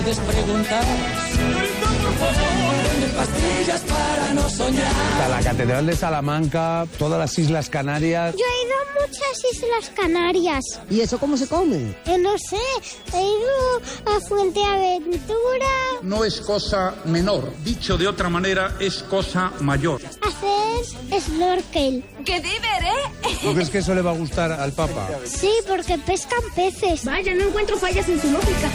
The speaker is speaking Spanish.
Preguntas. Pastillas para no soñar. La Catedral de Salamanca, todas las Islas Canarias. Yo he ido a muchas Islas Canarias. ¿Y eso cómo se come? No sé, he ido a Fuenteaventura. No es cosa menor, dicho de otra manera, es cosa mayor. Hacer snorkel. ¡Qué diver, eh! ¿No crees que eso le va a gustar al Papa? Sí, porque pescan peces. Vaya, no encuentro fallas en su lógica.